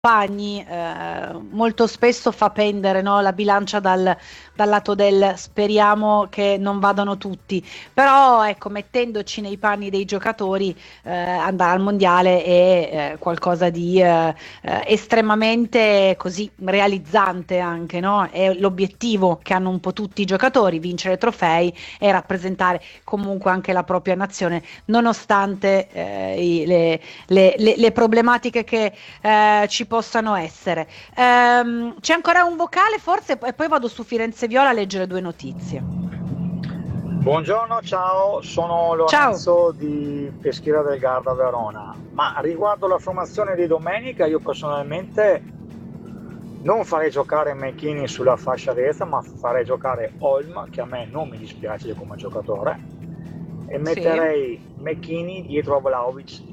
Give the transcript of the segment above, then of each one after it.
compagni molto spesso fa pendere, no, la bilancia dal lato del speriamo che non vadano tutti, però ecco, mettendoci nei panni dei giocatori, andare al mondiale è qualcosa di estremamente così realizzante anche, no? È l'obiettivo che hanno un po' tutti i giocatori, vincere trofei e rappresentare comunque anche la propria nazione, nonostante le problematiche che ci possano essere. C'è ancora un vocale forse e poi vado su Firenze Viola a leggere due notizie. Buongiorno, ciao, sono Ciao. Lorenzo di Peschiera del Garda Verona. Ma riguardo la formazione di domenica, io personalmente non farei giocare McKinney sulla fascia destra, ma farei giocare Olm, che a me non mi dispiace come giocatore, e Sì. metterei McKinney dietro a Vlahovic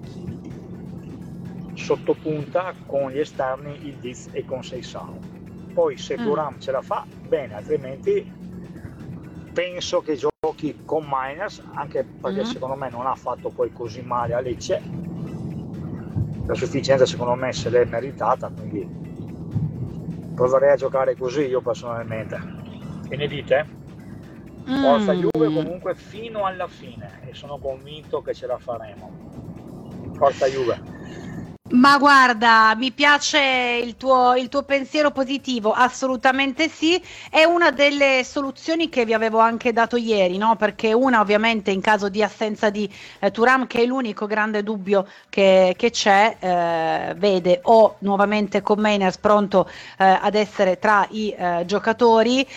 sotto punta con gli esterni, il Diz e con Seisao. Poi se Mm. Thuram ce la fa, bene, altrimenti penso che giochi con Miners, anche perché Mm. secondo me non ha fatto poi così male a Lecce. La sufficienza secondo me se l'è meritata, quindi proverei a giocare così io personalmente. Che ne dite? Forza Juve Mm. comunque fino alla fine e sono convinto che ce la faremo. Forza Juve. Ma guarda, mi piace il tuo pensiero positivo, assolutamente sì, è una delle soluzioni che vi avevo anche dato ieri, no? Perché una ovviamente in caso di assenza di Thuram, che è l'unico grande dubbio che c'è, vede o nuovamente con Mainers pronto ad essere tra i giocatori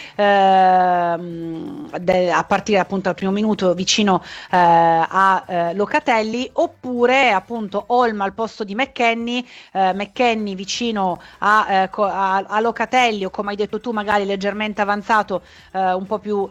a partire appunto dal primo minuto vicino a Locatelli, oppure appunto Olma al posto di McKennie, McKennie vicino a Locatelli o come hai detto tu magari leggermente avanzato un po' più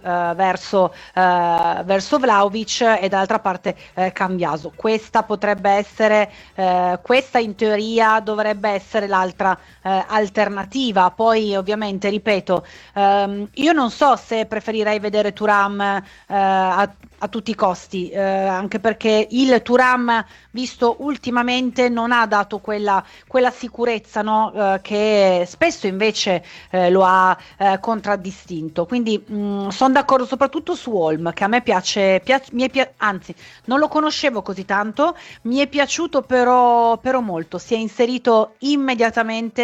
verso Vlahovic e dall'altra parte Cambiaso. Questa potrebbe essere, questa in teoria dovrebbe essere l'altra alternativa. Poi ovviamente, ripeto, io non so se preferirei vedere Thuram a tutti i costi, anche perché il Thuram, visto ultimamente, non ha dato quella sicurezza, no, che spesso invece lo ha contraddistinto. Quindi sono d'accordo soprattutto su Holm, che a me anzi, non lo conoscevo così tanto, mi è piaciuto però molto, si è inserito immediatamente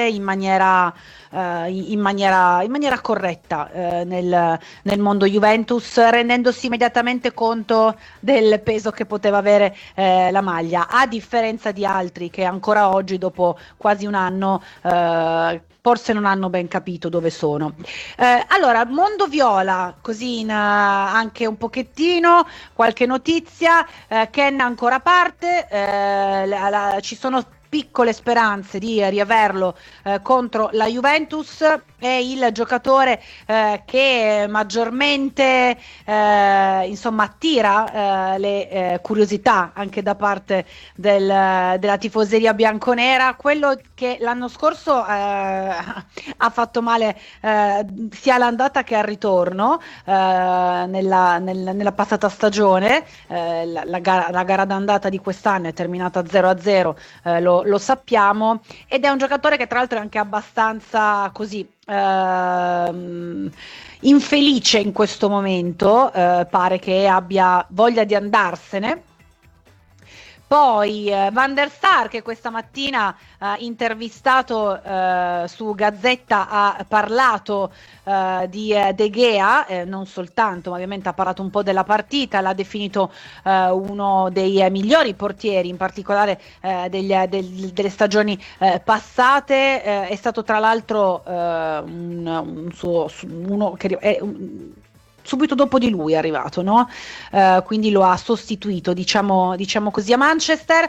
in maniera corretta nel mondo Juventus, rendendosi immediatamente conto del peso che poteva avere la maglia, a differenza di altri che ancora oggi, dopo quasi un anno, forse non hanno ben capito dove sono. Allora, mondo viola, così anche un pochettino, qualche notizia, Ken ancora parte, ci sono piccole speranze di riaverlo contro la Juventus. È il giocatore che maggiormente insomma attira le curiosità anche da parte della tifoseria bianconera, quello che l'anno scorso ha fatto male sia all'andata che al ritorno nella passata stagione. La gara d'andata di quest'anno è terminata 0-0, lo sappiamo, ed è un giocatore che tra l'altro è anche abbastanza così infelice in questo momento, pare che abbia voglia di andarsene. Poi Van der Sar, che questa mattina intervistato su Gazzetta, ha parlato di De Gea, non soltanto, ma ovviamente ha parlato un po' della partita, l'ha definito uno dei migliori portieri, in particolare delle stagioni passate. È stato tra l'altro uno che è subito dopo di lui è arrivato, no? Quindi lo ha sostituito, diciamo così, a Manchester.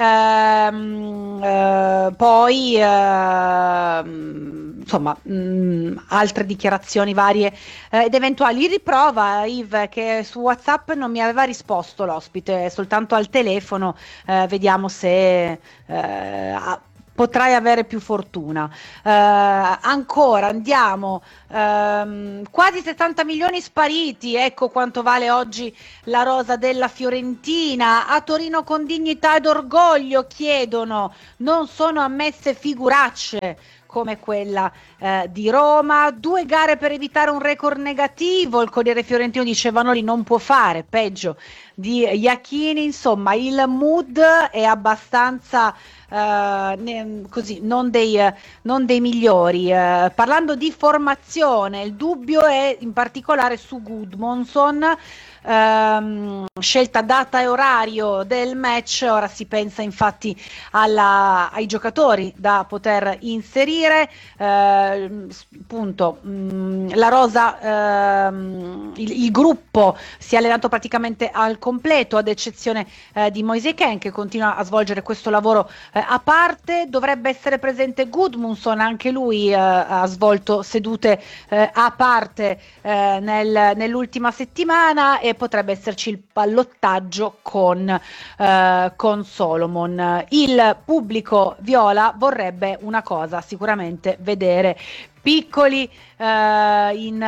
Poi insomma, altre dichiarazioni varie ed eventuali. Riprova Yves che su WhatsApp non mi aveva risposto l'ospite, soltanto al telefono. Vediamo se potrai avere più fortuna. Ancora andiamo, quasi 70 milioni spariti, ecco quanto vale oggi la rosa della Fiorentina. A Torino con dignità ed orgoglio chiedono, non sono ammesse figuracce come quella di Roma. 2 gare per evitare un record negativo, il Corriere Fiorentino dice Vanoli non può fare peggio di Iachini. Insomma, il mood è abbastanza così, non dei migliori. Parlando di formazione, il dubbio è in particolare su Gudmundsson. Scelta data e orario del match, ora si pensa infatti ai giocatori da poter inserire. Appunto, la rosa, il gruppo si è allenato praticamente al completo, ad eccezione di Moise Kean, che continua a svolgere questo lavoro a parte. Dovrebbe essere presente Gudmundsson, anche lui ha svolto sedute a parte nell'ultima settimana, e potrebbe esserci il ballottaggio con Solomon. Il pubblico viola vorrebbe una cosa, sicuramente vedere piccoli in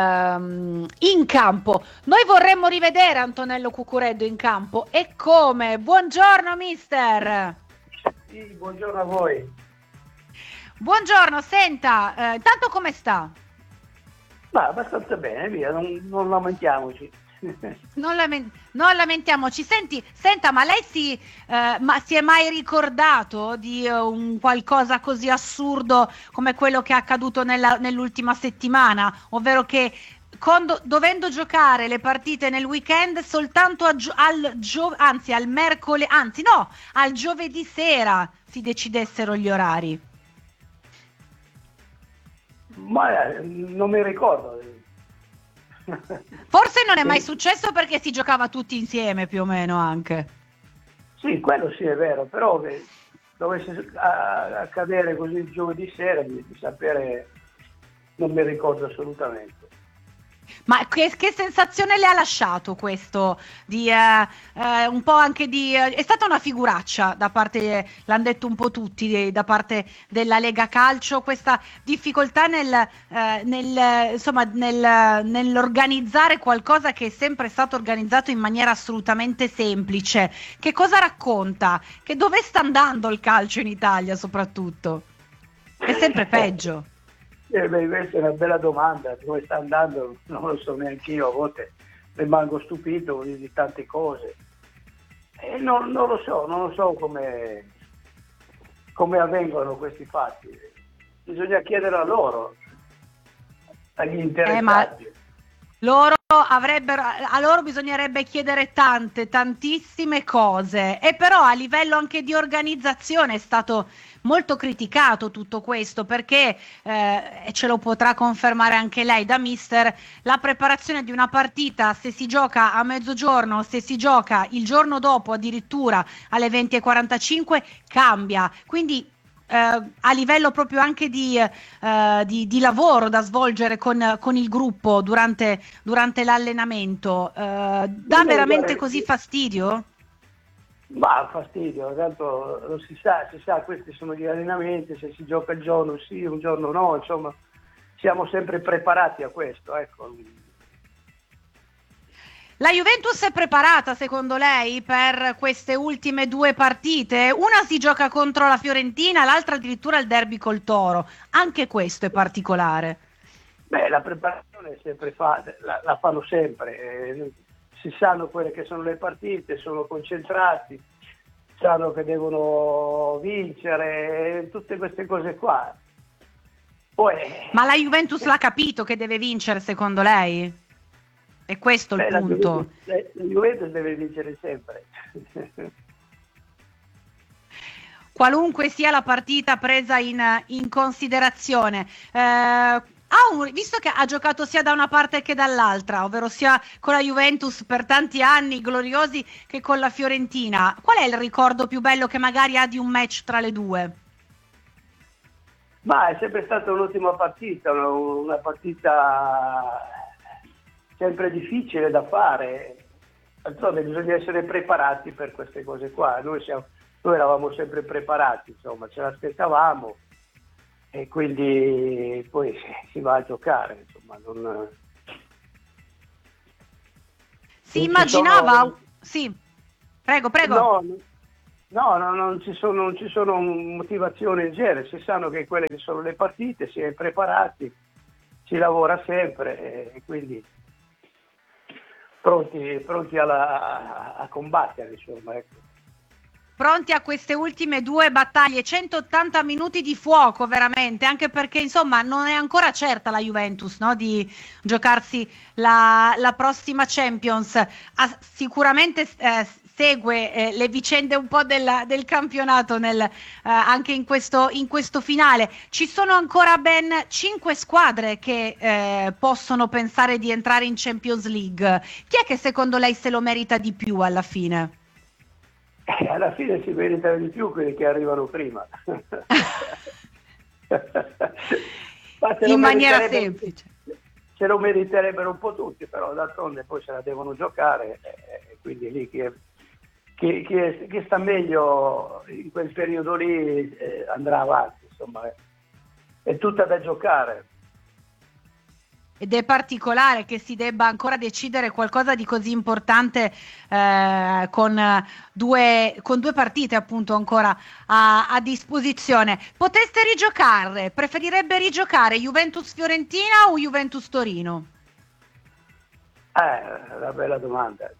campo. Noi vorremmo rivedere Antonello Cucureddo in campo, e come? Buongiorno mister. Sì, buongiorno a voi. Buongiorno, senta, intanto come sta? Ma abbastanza bene, via, non lamentiamoci. Non lamentiamoci. Senta, ma lei si è mai ricordato di un qualcosa così assurdo come quello che è accaduto nell'ultima settimana, ovvero che dovendo giocare le partite nel weekend soltanto al giovedì sera si decidessero gli orari? Ma non mi ricordo. Forse non è mai successo perché si giocava tutti insieme più o meno anche. Sì, quello sì è vero, però che dovesse accadere così il giovedì sera di sapere non mi ricordo assolutamente. Ma che sensazione le ha lasciato questo? Un po' anche è stata una figuraccia da parte, l'hanno detto un po' tutti, da parte della Lega Calcio, questa difficoltà nell'organizzare qualcosa che è sempre stato organizzato in maniera assolutamente semplice. Che cosa racconta? Che dove sta andando il calcio in Italia soprattutto? È sempre peggio. Questa è una bella domanda, dove sta andando non lo so neanche io, a volte rimango stupito di tante cose e non lo so come avvengono questi fatti, bisogna chiedere a loro, agli interessati. A loro bisognerebbe chiedere tantissime cose, e però a livello anche di organizzazione è stato molto criticato tutto questo, perché e ce lo potrà confermare anche lei da mister, la preparazione di una partita, se si gioca a mezzogiorno, se si gioca il giorno dopo addirittura alle 20:45, cambia. Quindi a livello proprio anche di lavoro da svolgere con il gruppo durante l'allenamento, dà veramente così fastidio? Ma fastidio, tanto lo si sa, questi sono gli allenamenti, se si gioca il giorno sì, un giorno no, insomma siamo sempre preparati a questo, ecco. La Juventus è preparata secondo lei per queste ultime 2 partite? Una si gioca contro la Fiorentina, l'altra addirittura il derby col Toro. Anche questo è particolare. Beh, la preparazione sempre la fanno sempre, si sanno quelle che sono le partite, sono concentrati, sanno che devono vincere, tutte queste cose qua. Poi, ma la Juventus l'ha capito che deve vincere secondo lei? È questo il punto. La Juventus deve vincere sempre. Qualunque sia la partita presa in considerazione. Visto che ha giocato sia da una parte che dall'altra, ovvero sia con la Juventus per tanti anni gloriosi che con la Fiorentina, qual è il ricordo più bello che magari ha di un match tra le due? Ma è sempre stata un'ottima partita, una partita sempre difficile da fare. Insomma, bisogna essere preparati per queste cose qua. Noi noi eravamo sempre preparati, insomma, ce l'aspettavamo e quindi poi si va a giocare, insomma, Si non ci immaginava, sono, sì, prego, prego. no, no, non ci sono motivazioni in genere, si sanno che quelle che sono le partite, si è preparati, si lavora sempre e quindi pronti a combattere, insomma, ecco. Pronti a queste ultime due battaglie, 180 minuti di fuoco veramente, anche perché insomma non è ancora certa la Juventus, no, di giocarsi la prossima Champions. Sicuramente segue le vicende un po' del campionato anche in questo finale. Ci sono ancora ben 5 squadre che possono pensare di entrare in Champions League. Chi è che secondo lei se lo merita di più alla fine? Alla fine si meritano di più quelli che arrivano prima. In maniera semplice. Se lo meriterebbero un po' tutti, però d'altronde poi se la devono giocare, quindi lì chi sta meglio in quel periodo lì andrà avanti, insomma, è tutta da giocare. Ed è particolare che si debba ancora decidere qualcosa di così importante con due partite appunto ancora a disposizione. Poteste rigiocare? Preferirebbe rigiocare Juventus-Fiorentina o Juventus-Torino? Una bella domanda.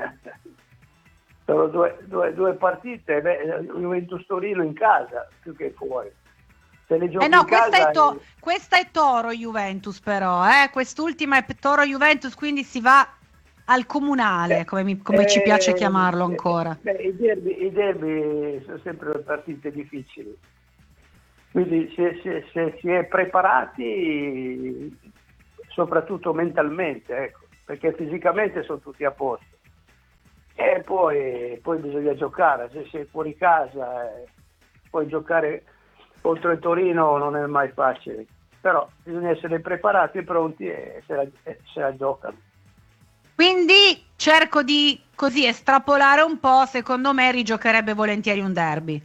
Sono due partite, Juventus-Torino in casa più che fuori. Se le giochi No, in casa, questa è Toro-Juventus però, quest'ultima è Toro-Juventus, quindi si va al comunale, come ci piace chiamarlo ancora. I derby sono sempre partite difficili, quindi se si è preparati, soprattutto mentalmente, ecco, perché fisicamente sono tutti a posto. E poi bisogna giocare, se sei fuori casa puoi giocare contro il Torino, non è mai facile, però bisogna essere preparati e pronti e se la giocano. Quindi cerco di così estrapolare un po', secondo me rigiocherebbe volentieri un derby.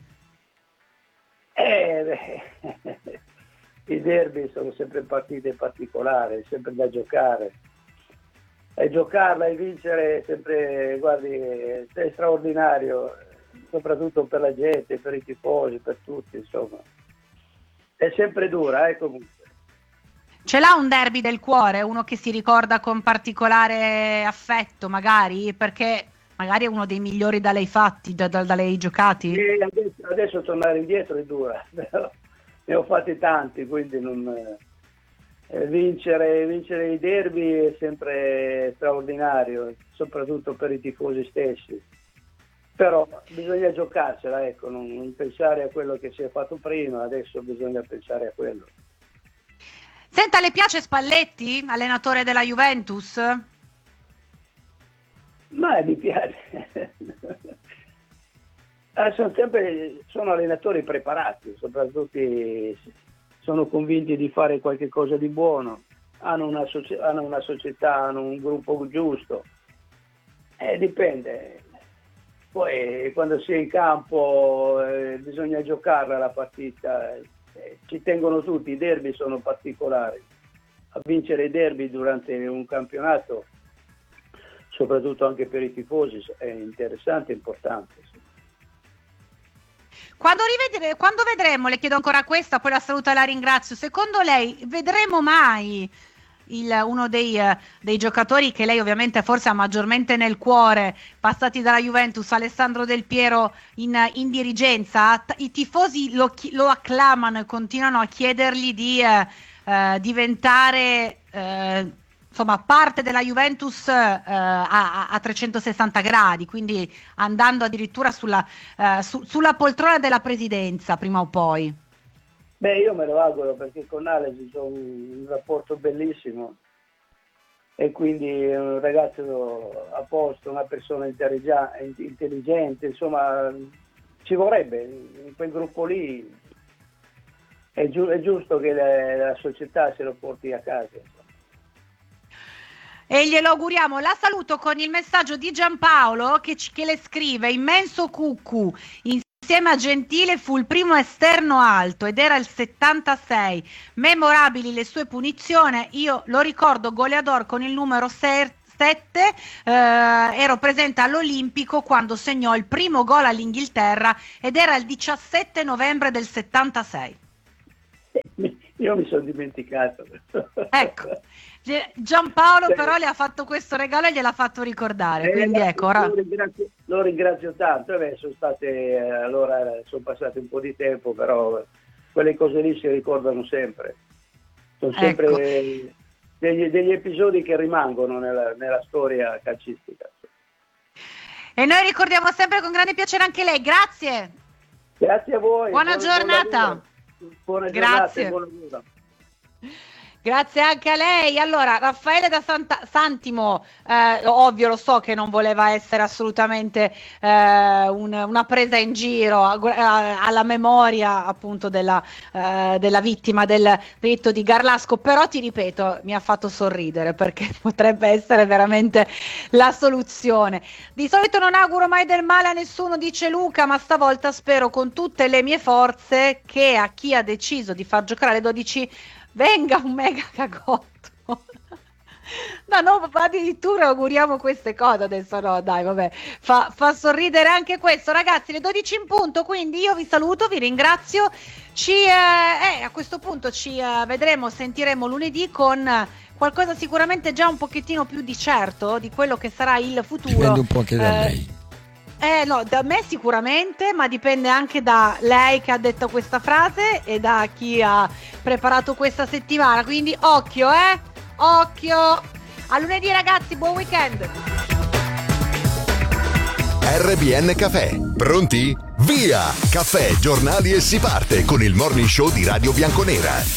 I derby sono sempre partite particolari, sempre da giocare. E giocarla e vincere è sempre, guardi, è straordinario, soprattutto per la gente, per i tifosi, per tutti, insomma. È sempre dura, comunque. Ce l'ha un derby del cuore, uno che si ricorda con particolare affetto, magari, perché magari è uno dei migliori da lei fatti, da lei giocati? Adesso tornare indietro è dura, però ne ho fatti tanti, quindi non... Vincere i derby è sempre straordinario, soprattutto per i tifosi stessi. Però bisogna giocarsela, ecco, non pensare a quello che si è fatto prima, adesso bisogna pensare a quello. Senta, le piace Spalletti, allenatore della Juventus? Ma mi piace. Sono allenatori preparati, soprattutto sono convinti di fare qualche cosa di buono, hanno una società, hanno un gruppo giusto. Dipende. Poi quando si è in campo bisogna giocarla la partita, ci tengono tutti, i derby sono particolari. A vincere i derby durante un campionato, soprattutto anche per i tifosi, è interessante e importante. Quando vedremo, le chiedo ancora questa, poi la saluto e la ringrazio, secondo lei vedremo mai uno dei giocatori che lei ovviamente forse ha maggiormente nel cuore, passati dalla Juventus, Alessandro Del Piero in dirigenza? I tifosi lo acclamano e continuano a chiedergli di diventare insomma parte della Juventus a 360 gradi, quindi andando addirittura sulla poltrona della presidenza prima o poi. Beh, io me lo auguro perché con Alex ho un rapporto bellissimo e quindi è un ragazzo a posto, una persona intelligente, insomma ci vorrebbe in quel gruppo lì, è giusto che la società se lo porti a casa. E glielo auguriamo. La saluto con il messaggio di Giampaolo che le scrive: immenso cucù. insieme a Gentile fu il primo esterno alto ed era il 76. Memorabili le sue punizioni, io lo ricordo goleador con il numero 7, ero presente all'Olimpico quando segnò il primo gol all'Inghilterra ed era il 17 novembre del 76. Io mi sono dimenticato. Ecco, Giampaolo però le ha fatto questo regalo e gliel'ha fatto ricordare, quindi ecco, ora... Lo ringrazio tanto. Sono state, allora sono passati un po' di tempo, però quelle cose lì si ricordano sempre. Sono sempre degli episodi che rimangono nella storia calcistica. E noi ricordiamo sempre con grande piacere anche lei. Grazie. Grazie a voi. Buona giornata. Buona Grazie. giornata e buona lavoro. Grazie anche a lei. Allora, Raffaele da Santimo, ovvio, lo so che non voleva essere assolutamente una presa in giro alla memoria appunto della vittima del delitto di Garlasco, però ti ripeto, mi ha fatto sorridere perché potrebbe essere veramente la soluzione. Di solito non auguro mai del male a nessuno, dice Luca, ma stavolta spero con tutte le mie forze che a chi ha deciso di far giocare alle 12 venga un mega cagotto. No, addirittura auguriamo queste cose adesso. No, dai, vabbè, fa sorridere anche questo. Ragazzi, le 12 in punto, quindi io vi saluto, vi ringrazio. A questo punto ci vedremo, sentiremo lunedì con qualcosa sicuramente già un pochettino più di certo di quello che sarà il futuro. Dipende un po' anche da lei. No, da me sicuramente, ma dipende anche da lei che ha detto questa frase e da chi ha preparato questa settimana. Quindi occhio, occhio. A lunedì ragazzi, buon weekend. RBN Caffè. Pronti? Via! Caffè, giornali e si parte con il morning show di Radio Bianconera.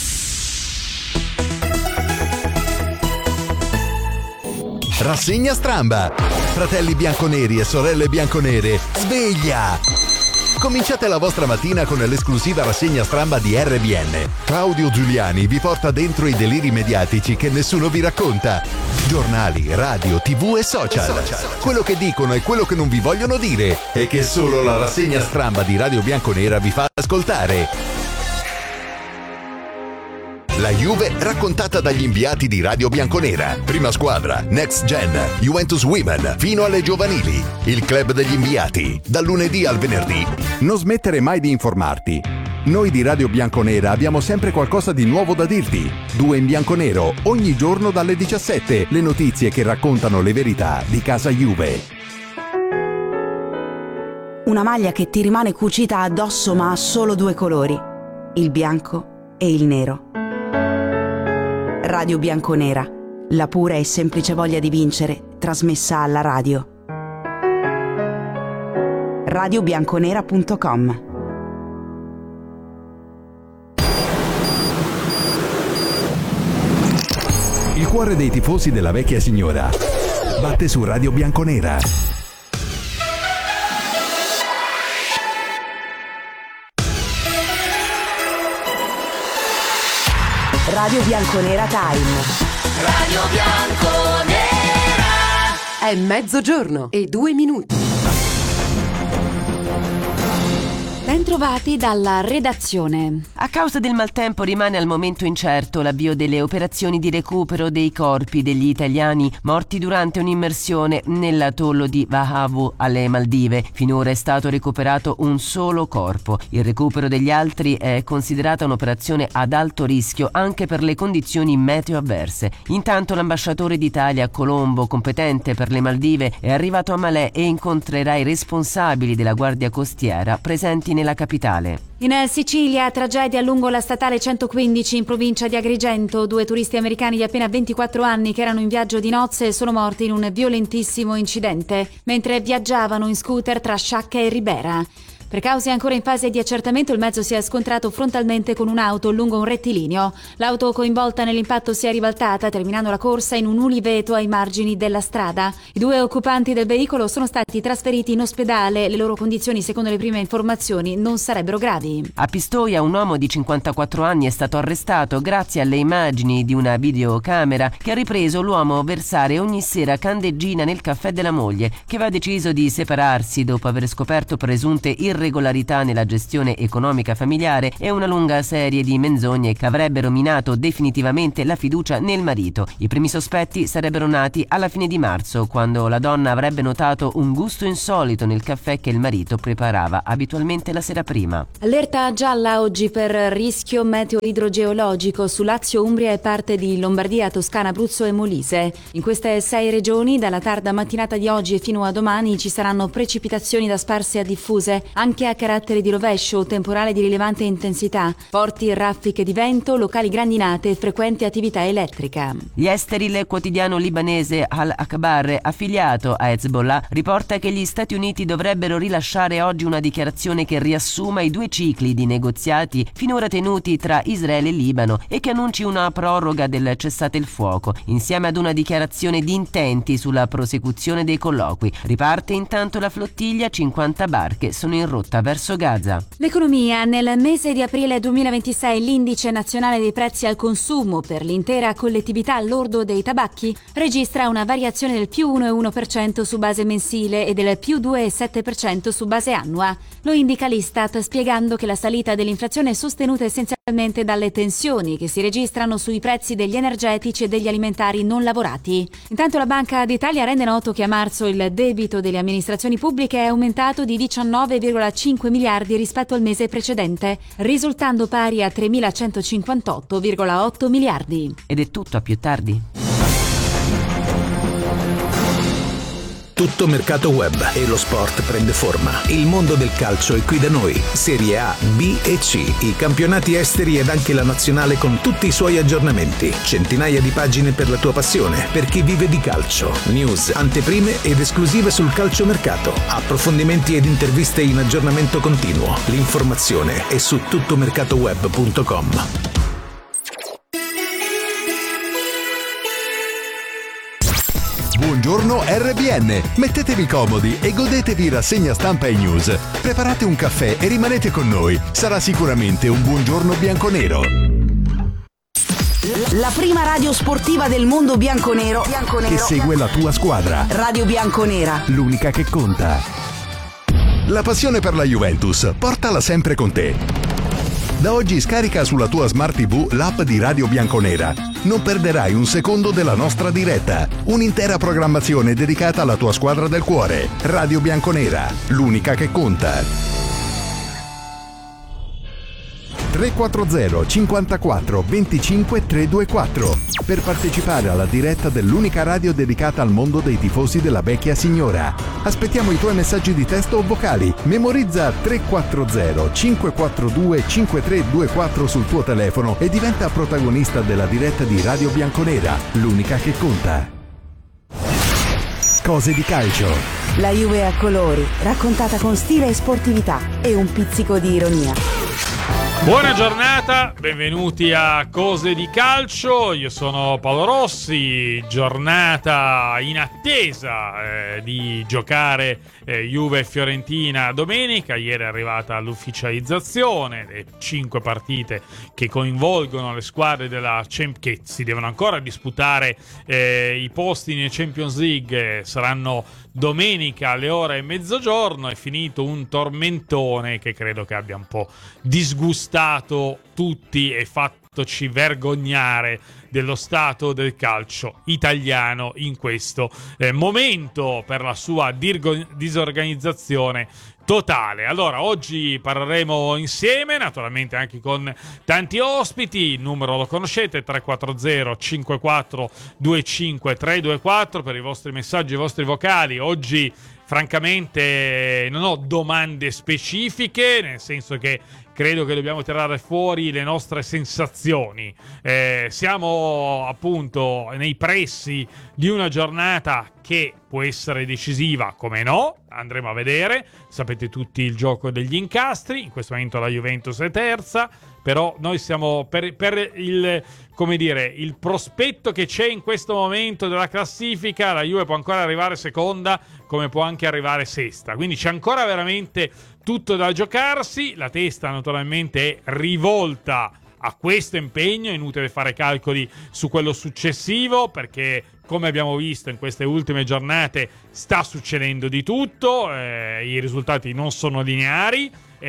Rassegna stramba. Fratelli bianconeri e sorelle bianconere, sveglia! Cominciate la vostra mattina con l'esclusiva rassegna stramba di RBN. Claudio Giuliani vi porta dentro i deliri mediatici che nessuno vi racconta. Giornali, radio, TV e social. Quello che dicono e quello che non vi vogliono dire e che solo la rassegna stramba di Radio Bianconera vi fa ascoltare. La Juve raccontata dagli inviati di Radio Bianconera. Prima squadra, Next Gen, Juventus Women, fino alle giovanili. Il club degli inviati, dal lunedì al venerdì. Non smettere mai di informarti. Noi di Radio Bianconera abbiamo sempre qualcosa di nuovo da dirti. 2 in bianconero, ogni giorno dalle 17. Le notizie che raccontano le verità di casa Juve. Una maglia che ti rimane cucita addosso ma ha solo 2 colori, il bianco e il nero. Radio Bianconera, la pura e semplice voglia di vincere, trasmessa alla radio. radiobianconera.com. Il cuore dei tifosi della vecchia signora batte su Radio Bianconera. Radio Bianconera Time. Radio Bianconera. È mezzogiorno e 2 minuti. Bentrovati dalla redazione. A causa del maltempo rimane al momento incerto l'avvio delle operazioni di recupero dei corpi degli italiani morti durante un'immersione nell'atollo di Vahavu alle Maldive. Finora è stato recuperato un solo corpo. Il recupero degli altri è considerata un'operazione ad alto rischio anche per le condizioni meteo avverse. Intanto l'ambasciatore d'Italia a Colombo, competente per le Maldive, è arrivato a Malé e incontrerà i responsabili della Guardia Costiera presenti nella capitale. In Sicilia, tragedia lungo la statale 115 in provincia di Agrigento. 2 turisti americani di appena 24 anni che erano in viaggio di nozze sono morti in un violentissimo incidente mentre viaggiavano in scooter tra Sciacca e Ribera. Per cause ancora in fase di accertamento, il mezzo si è scontrato frontalmente con un'auto lungo un rettilineo. L'auto coinvolta nell'impatto si è ribaltata, terminando la corsa in un uliveto ai margini della strada. I 2 occupanti del veicolo sono stati trasferiti in ospedale. Le loro condizioni, secondo le prime informazioni, non sarebbero gravi. A Pistoia un uomo di 54 anni è stato arrestato grazie alle immagini di una videocamera che ha ripreso l'uomo versare ogni sera candeggina nel caffè della moglie, che aveva deciso di separarsi dopo aver scoperto presunte irregolarità irregolarità nella gestione economica familiare e una lunga serie di menzogne che avrebbero minato definitivamente la fiducia nel marito. I primi sospetti sarebbero nati alla fine di marzo, quando la donna avrebbe notato un gusto insolito nel caffè che il marito preparava abitualmente la sera prima. Allerta gialla oggi per rischio meteo idrogeologico su Lazio, Umbria e parte di Lombardia, Toscana, Abruzzo e Molise. In queste 6 regioni, dalla tarda mattinata di oggi e fino a domani, ci saranno precipitazioni da sparse a diffuse, anche a carattere di rovescio, temporale di rilevante intensità, forti raffiche di vento, locali grandinate e frequente attività elettrica. Gli esteri, il quotidiano libanese Al-Akhbar, affiliato a Hezbollah, riporta che gli Stati Uniti dovrebbero rilasciare oggi una dichiarazione che riassuma i 2 cicli di negoziati finora tenuti tra Israele e Libano e che annunci una proroga del cessate il fuoco, insieme ad una dichiarazione di intenti sulla prosecuzione dei colloqui. Riparte intanto la flottiglia, 50 barche sono in rotta verso Gaza. L'economia. Nel mese di aprile 2026 l'indice nazionale dei prezzi al consumo per l'intera collettività al lordo dei tabacchi registra una variazione del più 1,1% su base mensile e del più 2,7% su base annua. Lo indica l'Istat, spiegando che la salita dell'inflazione è sostenuta essenzialmente dalle tensioni che si registrano sui prezzi degli energetici e degli alimentari non lavorati. Intanto la Banca d'Italia rende noto che a marzo il debito delle amministrazioni pubbliche è aumentato di 19,5 miliardi rispetto al mese precedente, risultando pari a 3.158,8 miliardi. Ed è tutto, a più tardi. Tutto mercato web e lo sport prende forma. Il mondo del calcio è qui da noi. Serie A, B e C, i campionati esteri ed anche la nazionale con tutti i suoi aggiornamenti. Centinaia di pagine per la tua passione, per chi vive di calcio. News, anteprime ed esclusive sul calciomercato. Approfondimenti ed interviste in aggiornamento continuo. L'informazione è su tuttomercatoweb.com. Buongiorno RBN, mettetevi comodi e godetevi rassegna stampa e news. Preparate un caffè e rimanete con noi, sarà sicuramente un buongiorno bianconero. La prima radio sportiva del mondo bianconero Che segue la tua squadra. Radio Bianconera. L'unica che conta. La passione per la Juventus, portala sempre con te. Da oggi scarica sulla tua Smart TV l'app di Radio Bianconera. Non perderai un secondo della nostra diretta. Un'intera programmazione dedicata alla tua squadra del cuore. Radio Bianconera, l'unica che conta. 340 54 25 324 per partecipare alla diretta dell'unica radio dedicata al mondo dei tifosi della vecchia signora. Aspettiamo i tuoi messaggi di testo o vocali. Memorizza 340 542 5324 sul tuo telefono e diventa protagonista della diretta di Radio Bianconera, l'unica che conta. Cose di calcio. La Juve a colori, raccontata con stile e sportività e un pizzico di ironia. Buona giornata, benvenuti a Cose di Calcio, io sono Paolo Rossi, giornata in attesa di giocare Juve e Fiorentina domenica. Ieri è arrivata l'ufficializzazione, le 5 partite che coinvolgono le squadre della che si devono ancora disputare i posti nelle Champions League saranno domenica alle ore e mezzogiorno. È finito un tormentone che credo che abbia un po' disgustato tutti e fattoci vergognare dello stato del calcio italiano in questo momento per la sua disorganizzazione totale. Allora, oggi parleremo insieme, naturalmente anche con tanti ospiti. Il numero lo conoscete, 340 54 25 324 per i vostri messaggi, i vostri vocali. Oggi francamente non ho domande specifiche, nel senso che credo che dobbiamo tirare fuori le nostre sensazioni. Siamo appunto nei pressi di una giornata che può essere decisiva, come no, andremo a vedere. Sapete tutti il gioco degli incastri, in questo momento la Juventus è terza, però noi siamo per il, come dire, il prospetto che c'è in questo momento della classifica. La Juve può ancora arrivare seconda, come può anche arrivare sesta, quindi c'è ancora veramente tutto da giocarsi. La testa naturalmente è rivolta a questo impegno, è inutile fare calcoli su quello successivo, perché come abbiamo visto in queste ultime giornate, sta succedendo di tutto, i risultati non sono lineari,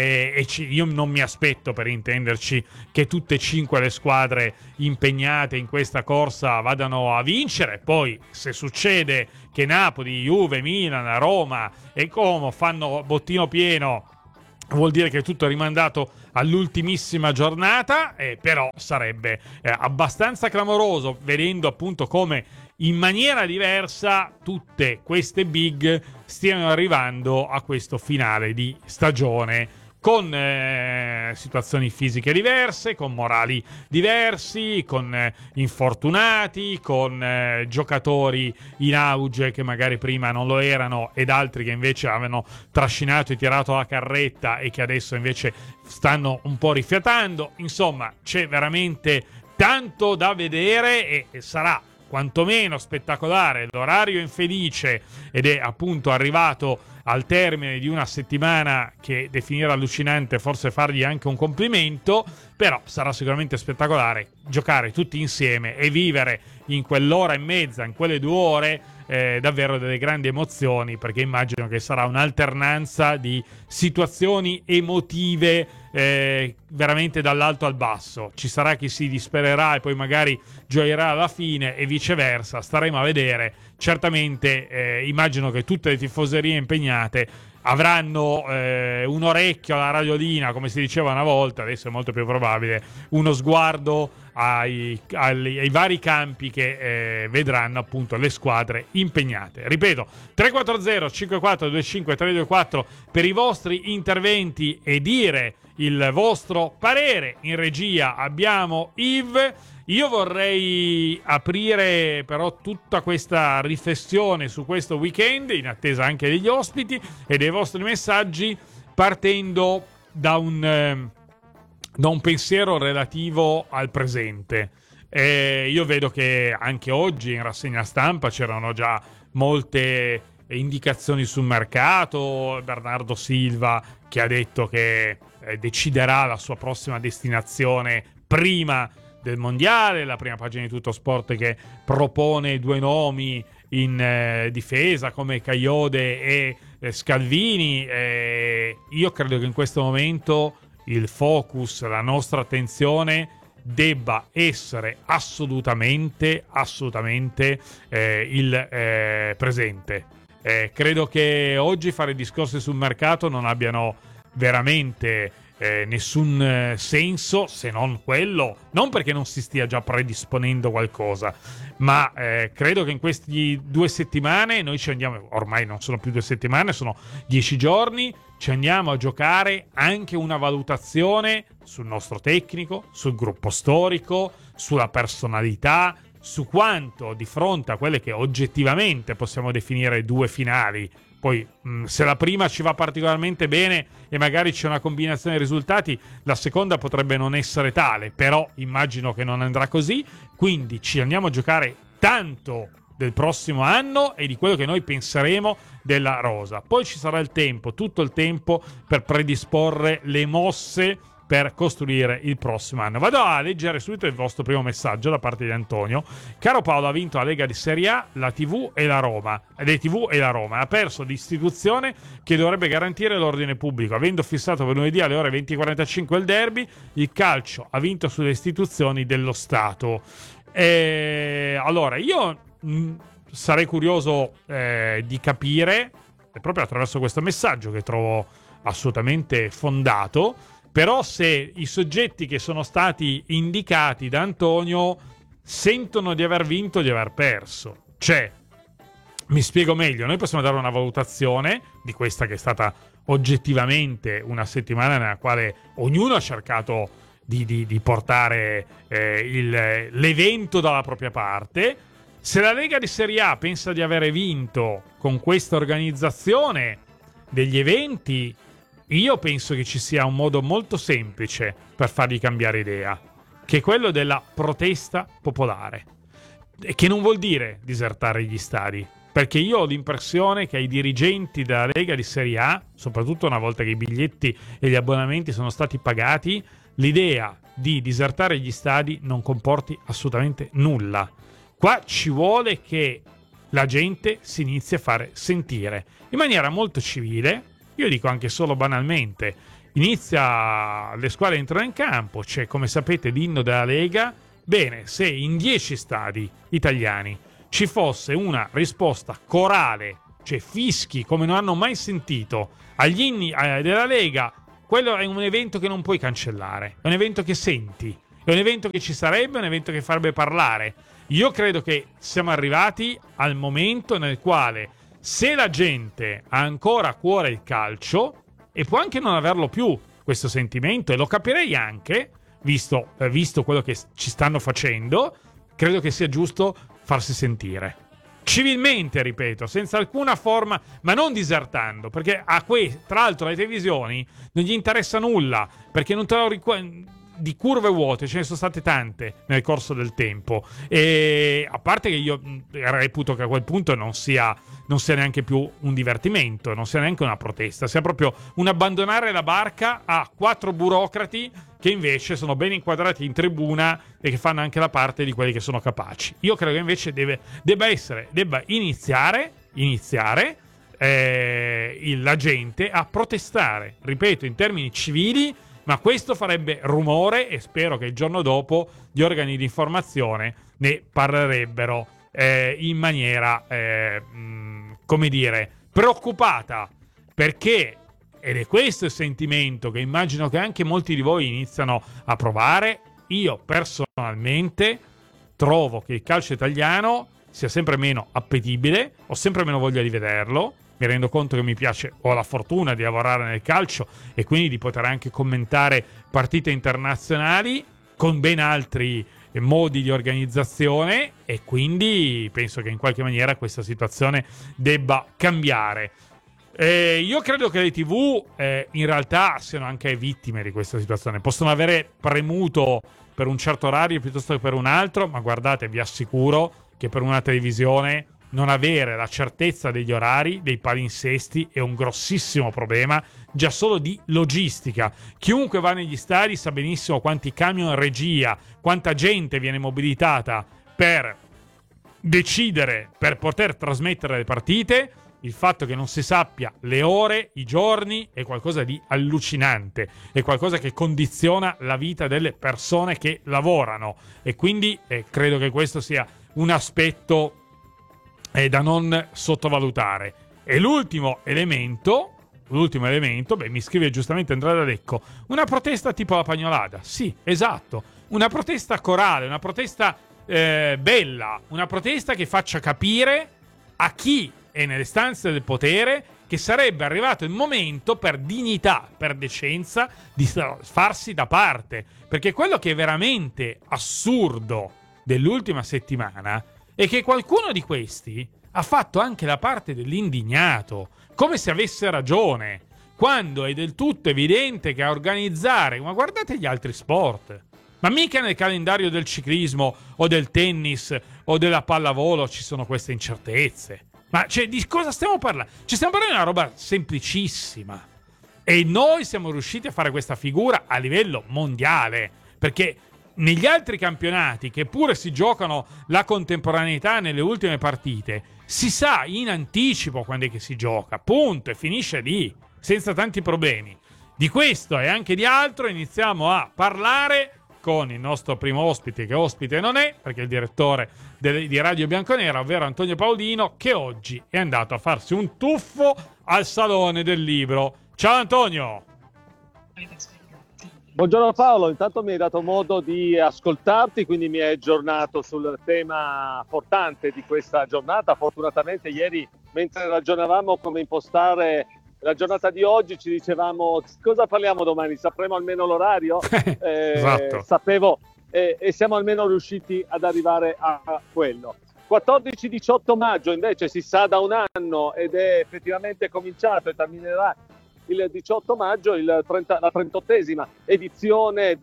io non mi aspetto, per intenderci, che tutte e 5 le squadre impegnate in questa corsa vadano a vincere. Poi, se succede che Napoli, Juve, Milan, Roma e Como fanno bottino pieno, vuol dire che tutto è rimandato all'ultimissima giornata, però sarebbe abbastanza clamoroso, vedendo appunto come in maniera diversa tutte queste big stiano arrivando a questo finale di stagione, con situazioni fisiche diverse, con morali diversi, con infortunati, con giocatori in auge che magari prima non lo erano ed altri che invece avevano trascinato e tirato la carretta e che adesso invece stanno un po' rifiatando. Insomma, c'è veramente tanto da vedere e sarà quantomeno spettacolare l'orario infelice, ed è appunto arrivato al termine di una settimana che definire allucinante forse fargli anche un complimento, però sarà sicuramente spettacolare giocare tutti insieme e vivere in quell'ora e mezza, in quelle 2 ore, davvero delle grandi emozioni, perché immagino che sarà un'alternanza di situazioni emotive veramente dall'alto al basso. Ci sarà chi si dispererà e poi magari gioirà alla fine e viceversa, staremo a vedere. Certamente immagino che tutte le tifoserie impegnate avranno un orecchio alla radiolina, come si diceva una volta, adesso è molto più probabile uno sguardo ai vari campi che vedranno appunto le squadre impegnate. Ripeto, 340 5425 324 per i vostri interventi e dire il vostro parere. In regia abbiamo Yves. Io vorrei aprire però tutta questa riflessione su questo weekend, in attesa anche degli ospiti e dei vostri messaggi, partendo da un pensiero relativo al presente. Io vedo che anche oggi in rassegna stampa c'erano già molte indicazioni sul mercato. Bernardo Silva che ha detto che deciderà la sua prossima destinazione prima del mondiale, la prima pagina di Tutto Sport che propone 2 nomi in difesa come Kayode e Scalvini. Io credo che in questo momento il focus, la nostra attenzione debba essere assolutamente il presente. Credo che oggi fare discorsi sul mercato non abbiano veramente nessun senso, se non quello, non perché non si stia già predisponendo qualcosa, ma credo che in queste 2 settimane noi ci andiamo, ormai non sono più 2 settimane, sono 10 giorni, ci andiamo a giocare anche una valutazione sul nostro tecnico, sul gruppo storico, sulla personalità, su quanto di fronte a quelle che oggettivamente possiamo definire 2 finali. Poi se la prima ci va particolarmente bene e magari c'è una combinazione di risultati, la seconda potrebbe non essere tale, però immagino che non andrà così, quindi ci andiamo a giocare tanto del prossimo anno e di quello che noi penseremo della rosa. Poi ci sarà il tempo, tutto il tempo per predisporre le mosse per costruire il prossimo anno. Vado a leggere subito il vostro primo messaggio da parte di Antonio. Caro Paolo, ha vinto la Lega di Serie A, la TV e la Roma. Le TV e la Roma. Ha perso l'istituzione che dovrebbe garantire l'ordine pubblico. Avendo fissato per lunedì alle ore 20:45 il derby, il calcio ha vinto sulle istituzioni dello Stato. Allora, io sarei curioso di capire, proprio attraverso questo messaggio che trovo assolutamente fondato, però se i soggetti che sono stati indicati da Antonio sentono di aver vinto o di aver perso. Cioè, mi spiego meglio, noi possiamo dare una valutazione di questa che è stata oggettivamente una settimana nella quale ognuno ha cercato di portare l'evento dalla propria parte. Se la Lega di Serie A pensa di avere vinto con questa organizzazione degli eventi, io penso che ci sia un modo molto semplice per fargli cambiare idea, che è quello della protesta popolare, e che non vuol dire disertare gli stadi, perché io ho l'impressione che ai dirigenti della Lega di Serie A, soprattutto una volta che i biglietti e gli abbonamenti sono stati pagati, l'idea di disertare gli stadi non comporti assolutamente nulla. Qua ci vuole che la gente si inizi a fare sentire in maniera molto civile. Io dico anche solo banalmente, le squadre entrano in campo, c'è, come sapete, l'inno della Lega. Bene, se in 10 stadi italiani ci fosse una risposta corale, cioè fischi come non hanno mai sentito agli inni della Lega, quello è un evento che non puoi cancellare, è un evento che senti, è un evento che ci sarebbe, è un evento che farebbe parlare. Io credo che siamo arrivati al momento nel quale, se la gente ha ancora a cuore il calcio, e può anche non averlo più questo sentimento, e lo capirei anche, visto quello che ci stanno facendo, credo che sia giusto farsi sentire. Civilmente, ripeto, senza alcuna forma, ma non disertando, perché tra l'altro alle televisioni non gli interessa nulla, perché non te lo di curve vuote ce ne sono state tante nel corso del tempo, e a parte che io reputo che a quel punto non sia neanche più un divertimento, non sia neanche una protesta, sia proprio un abbandonare la barca a 4 burocrati che invece sono ben inquadrati in tribuna e che fanno anche la parte di quelli che sono capaci. Io credo che invece debba iniziare la gente a protestare, ripeto, in termini civili, ma questo farebbe rumore, e spero che il giorno dopo gli organi di informazione ne parlerebbero in maniera, come dire, preoccupata, perché, ed è questo il sentimento che immagino che anche molti di voi iniziano a provare, io personalmente trovo che il calcio italiano sia sempre meno appetibile, ho sempre meno voglia di vederlo. Mi rendo conto che mi piace, ho la fortuna di lavorare nel calcio e quindi di poter anche commentare partite internazionali con ben altri modi di organizzazione, e quindi penso che in qualche maniera questa situazione debba cambiare. Io credo che le TV in realtà siano anche vittime di questa situazione, possono avere premuto per un certo orario piuttosto che per un altro, ma guardate, vi assicuro che per una televisione non avere la certezza degli orari, dei palinsesti, è un grossissimo problema, già solo di logistica. Chiunque va negli stadi sa benissimo quanti camion regia, quanta gente viene mobilitata per decidere, per poter trasmettere le partite. Il fatto che non si sappia le ore, i giorni, è qualcosa di allucinante, è qualcosa che condiziona la vita delle persone che lavorano, e quindi credo che questo sia un aspetto da non sottovalutare. E l'ultimo elemento, mi scrive giustamente Andrea D'Alecco, una protesta tipo la Pagnolada. Sì, esatto, una protesta corale, una protesta bella, una protesta che faccia capire a chi è nelle stanze del potere che sarebbe arrivato il momento, per dignità, per decenza, di farsi da parte. Perché quello che è veramente assurdo dell'ultima settimana è che qualcuno di questi ha fatto anche la parte dell'indignato, come se avesse ragione, quando è del tutto evidente che a organizzare, ma guardate gli altri sport, ma mica nel calendario del ciclismo o del tennis o della pallavolo ci sono queste incertezze. Ma di cosa stiamo parlando? Ci stiamo parlando di una roba semplicissima, e noi siamo riusciti a fare questa figura a livello mondiale, perché negli altri campionati, che pure si giocano la contemporaneità nelle ultime partite, si sa in anticipo quando è che si gioca, punto, e finisce lì, senza tanti problemi. Di questo e anche di altro iniziamo a parlare con il nostro primo ospite, che ospite non è, perché è il direttore di Radio Bianconera, ovvero Antonio Paolino, che oggi è andato a farsi un tuffo al Salone del Libro. Ciao Antonio! Buongiorno Paolo, intanto mi hai dato modo di ascoltarti, quindi mi hai aggiornato sul tema portante di questa giornata. Fortunatamente ieri, mentre ragionavamo come impostare la giornata di oggi, ci dicevamo cosa parliamo domani, sapremo almeno l'orario? Esatto. Sapevo, e siamo almeno riusciti ad arrivare a quello. 14-18 maggio invece si sa da un anno, ed è effettivamente cominciato e terminerà il 18 maggio la 38esima edizione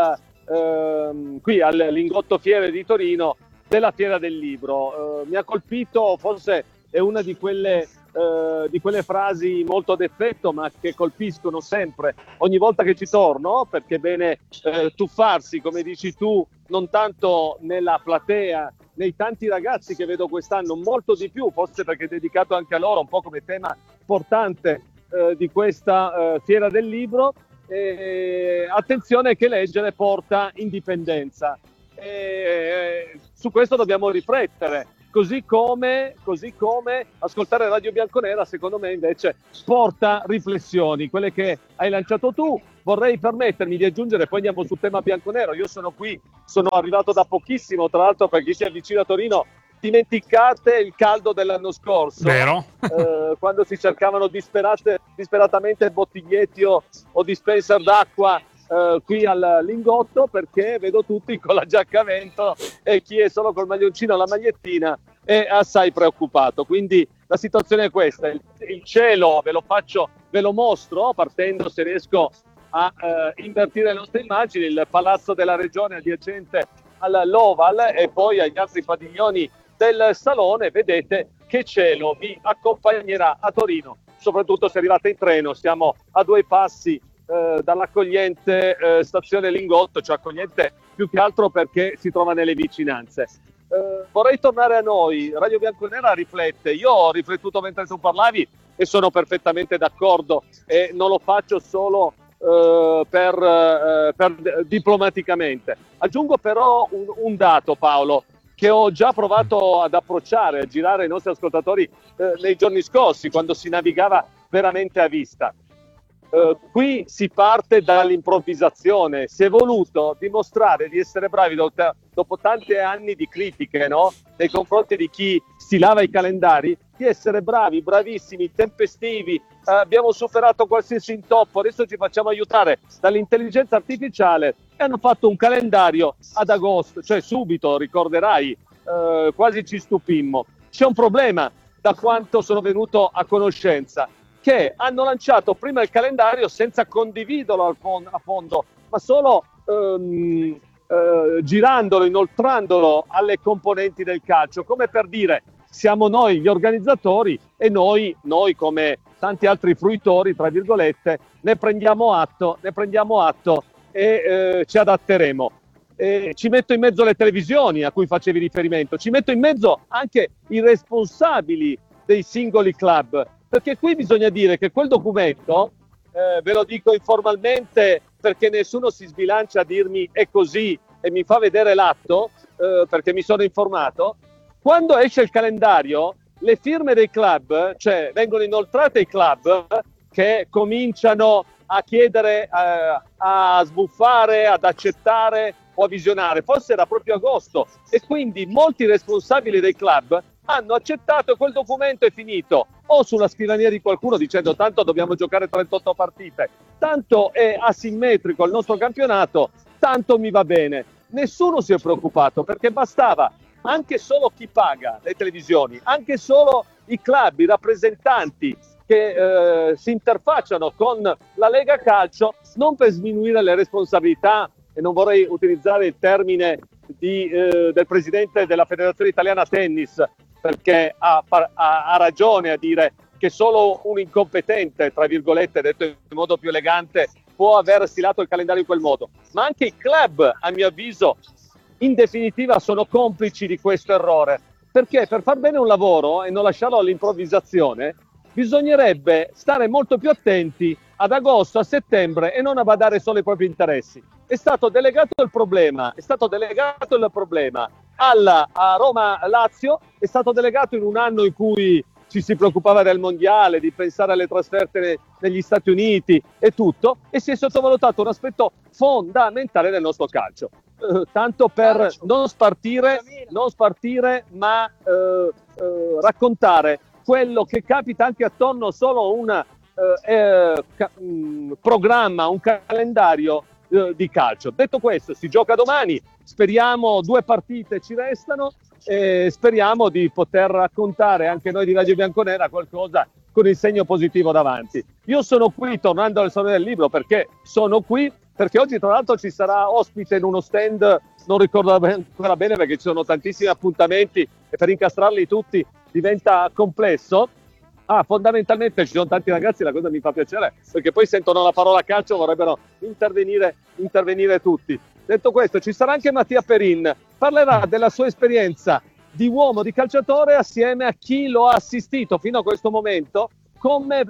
qui al Lingotto Fiere di Torino della Fiera del Libro. Mi ha colpito, forse è una di quelle frasi molto ad effetto, ma che colpiscono sempre ogni volta che ci torno, perché è bene tuffarsi, come dici tu, non tanto nella platea nei tanti ragazzi che vedo quest'anno, molto di più, forse perché è dedicato anche a loro, un po' come tema portante di questa fiera del libro. Attenzione che leggere porta indipendenza. Su questo dobbiamo riflettere, così come ascoltare Radio Bianconera, secondo me invece porta riflessioni, quelle che hai lanciato tu. Vorrei permettermi di aggiungere, poi andiamo sul tema bianconero. Io sono qui, sono arrivato da pochissimo, tra l'altro, per chi si avvicina a Torino. Dimenticate il caldo dell'anno scorso, vero? Quando si cercavano disperatamente bottiglietti o dispenser d'acqua qui al Lingotto, perché vedo tutti con la giacca a vento e chi è solo col maglioncino o la magliettina è assai preoccupato. Quindi la situazione è questa: il cielo ve lo mostro, partendo, se riesco a invertire le nostre immagini, il Palazzo della Regione adiacente all'Oval e poi agli altri padiglioni del Salone. Vedete che cielo vi accompagnerà a Torino, soprattutto se arrivate in treno. Siamo a 2 passi dall'accogliente stazione Lingotto, cioè accogliente più che altro perché si trova nelle vicinanze. Vorrei tornare a noi. Radio Bianconera riflette. Io ho riflettuto mentre tu parlavi e sono perfettamente d'accordo, e non lo faccio solo per diplomaticamente. Aggiungo però un dato, Paolo, che ho già provato ad approcciare, a girare ai nostri ascoltatori nei giorni scorsi, quando si navigava veramente a vista. Qui si parte dall'improvvisazione. Si è voluto dimostrare di essere bravi dopo tanti anni di critiche, no? Nei confronti di chi stilava i calendari, di essere bravissimi, tempestivi. Abbiamo superato qualsiasi intoppo, adesso ci facciamo aiutare dall'intelligenza artificiale, e hanno fatto un calendario ad agosto, cioè subito, ricorderai, quasi ci stupimmo. C'è un problema, da quanto sono venuto a conoscenza, che hanno lanciato prima il calendario senza condividerlo a fondo, ma solo girandolo, inoltrandolo alle componenti del calcio, come per dire: siamo noi gli organizzatori e noi come tanti altri fruitori, tra virgolette, ne prendiamo atto e ci adatteremo. Ci metto in mezzo le televisioni a cui facevi riferimento, ci metto in mezzo anche i responsabili dei singoli club, perché qui bisogna dire che quel documento, ve lo dico informalmente perché nessuno si sbilancia a dirmi è così e mi fa vedere l'atto, perché mi sono informato, quando esce il calendario le firme dei club, cioè vengono inoltrate ai club che cominciano a chiedere, a sbuffare, ad accettare o a visionare. Forse era proprio agosto, e quindi molti responsabili dei club hanno accettato, e quel documento è finito o sulla scrivania di qualcuno dicendo: tanto dobbiamo giocare 38 partite, tanto è asimmetrico il nostro campionato, tanto mi va bene. Nessuno si è preoccupato, perché bastava anche solo chi paga le televisioni, anche solo i club, i rappresentanti che si interfacciano con la Lega Calcio, non per sminuire le responsabilità, e non vorrei utilizzare il termine del presidente della Federazione Italiana Tennis, perché ha ragione a dire che solo un incompetente, tra virgolette, detto in modo più elegante, può aver stilato il calendario in quel modo. Ma anche i club, a mio avviso, in definitiva sono complici di questo errore, perché per far bene un lavoro e non lasciarlo all'improvvisazione bisognerebbe stare molto più attenti ad agosto, a settembre, e non a badare solo ai propri interessi. È stato delegato il problema a Roma-Lazio, è stato delegato in un anno in cui ci si preoccupava del mondiale, di pensare alle trasferte negli Stati Uniti e tutto, e si è sottovalutato un aspetto fondamentale del nostro calcio. Tanto per non spartire, ma raccontare quello che capita anche attorno solo a un programma, un calendario di calcio. Detto questo, si gioca domani, speriamo 2 partite ci restano, e speriamo di poter raccontare anche noi di Radio Bianconera qualcosa con il segno positivo davanti. Io sono qui, tornando al Salone del Libro, perché oggi tra l'altro ci sarà ospite in uno stand, non ricordo ancora bene perché ci sono tantissimi appuntamenti e per incastrarli tutti diventa complesso. Fondamentalmente ci sono tanti ragazzi, la cosa mi fa piacere, perché poi sentono la parola calcio, vorrebbero intervenire tutti. Detto questo, ci sarà anche Mattia Perin, parlerà della sua esperienza di uomo, di calciatore, assieme a chi lo ha assistito fino a questo momento come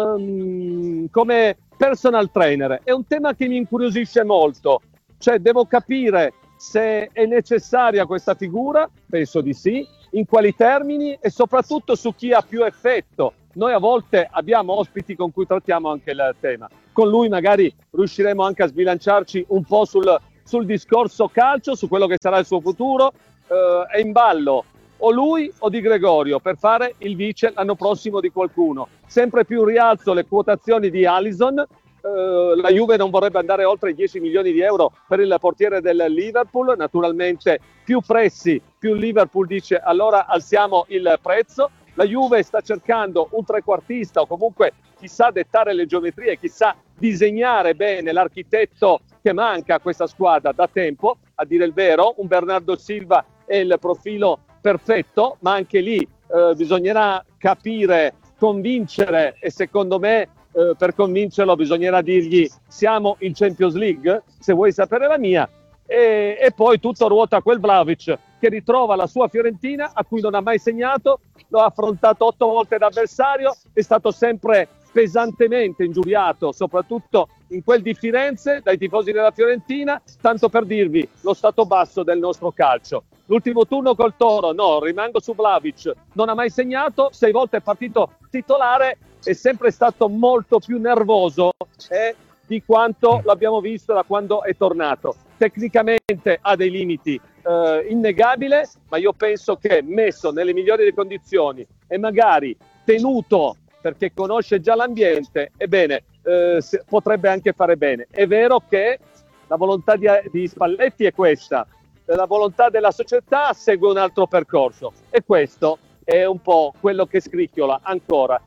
personal trainer. È un tema che mi incuriosisce molto, cioè devo capire se è necessaria questa figura, penso di sì, in quali termini e soprattutto su chi ha più effetto. Noi a volte abbiamo ospiti con cui trattiamo anche il tema. Con lui magari riusciremo anche a sbilanciarci un po' sul discorso calcio, su quello che sarà il suo futuro. È in ballo o lui o Di Gregorio per fare il vice l'anno prossimo di qualcuno. Sempre più rialzo le quotazioni di Alisson. La Juve non vorrebbe andare oltre i 10 milioni di euro per il portiere del Liverpool. Naturalmente più pressi, più Liverpool dice allora alziamo il prezzo. La Juve sta cercando un trequartista o comunque chissà dettare le geometrie, chissà disegnare bene l'architetto che manca a questa squadra da tempo. A dire il vero, un Bernardo Silva è il profilo perfetto, ma anche lì bisognerà capire, convincere, e secondo me per convincerlo bisognerà dirgli siamo in Champions League, se vuoi sapere la mia, e poi tutto ruota a quel Vlahovic che ritrova la sua Fiorentina a cui non ha mai segnato, lo ha affrontato 8 volte da avversario, è stato sempre pesantemente ingiuriato, soprattutto in quel di Firenze, dai tifosi della Fiorentina, tanto per dirvi lo stato basso del nostro calcio. L'ultimo turno col Toro, no, rimango su Vlahovic, non ha mai segnato, 6 volte è partito titolare, è sempre stato molto più nervoso di quanto l'abbiamo visto da quando è tornato. Tecnicamente ha dei limiti innegabile, ma io penso che messo nelle migliori delle condizioni e magari tenuto perché conosce già l'ambiente, ebbene potrebbe anche fare bene. È vero che la volontà di Spalletti è questa, la volontà della società segue un altro percorso e questo è un po' quello che scricchiola ancora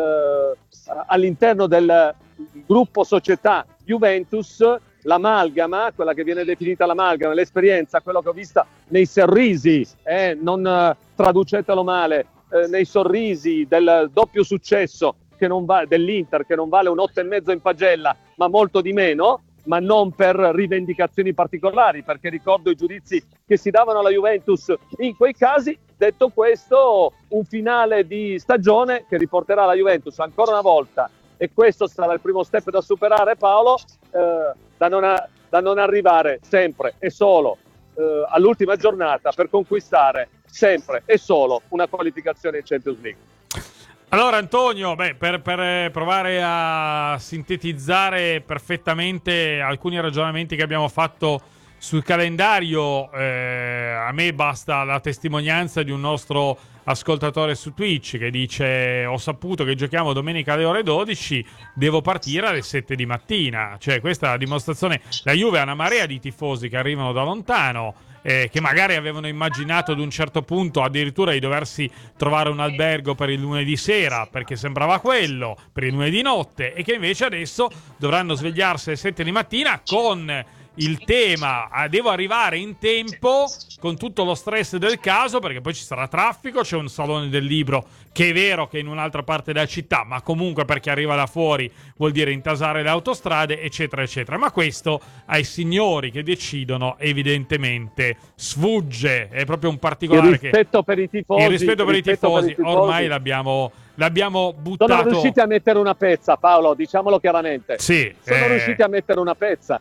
all'interno del gruppo società Juventus, l'amalgama, quella che viene definita l'amalgama, l'esperienza, quello che ho visto nei sorrisi, non traducetelo male, nei sorrisi del doppio successo che non dell'Inter, che non vale un 8,5 in pagella, ma molto di meno, ma non per rivendicazioni particolari, perché ricordo i giudizi che si davano alla Juventus in quei casi. Detto questo, un finale di stagione che riporterà la Juventus ancora una volta, e questo sarà il primo step da superare, Paolo, da non arrivare sempre e solo all'ultima giornata per conquistare sempre e solo una qualificazione in Champions League. Allora Antonio, per provare a sintetizzare perfettamente alcuni ragionamenti che abbiamo fatto sul calendario, a me basta la testimonianza di un nostro ascoltatore su Twitch che dice: ho saputo che giochiamo domenica alle ore 12, devo partire alle 7 di mattina. Cioè, questa è la dimostrazione. La Juve ha una marea di tifosi che arrivano da lontano, che magari avevano immaginato ad un certo punto addirittura di doversi trovare un albergo per il lunedì sera, perché sembrava quello, per il lunedì notte, e che invece adesso dovranno svegliarsi alle 7 di mattina con il tema devo arrivare in tempo, con tutto lo stress del caso, perché poi ci sarà traffico, c'è un salone del libro che è vero che è in un'altra parte della città, ma comunque perché arriva da fuori vuol dire intasare le autostrade, eccetera eccetera. Ma questo ai signori che decidono evidentemente sfugge, è proprio un particolare. Il rispetto per i tifosi, il rispetto per i tifosi ormai l'abbiamo buttato. Sono riusciti a mettere una pezza, Paolo, diciamolo chiaramente. Sì, sono riusciti a mettere una pezza.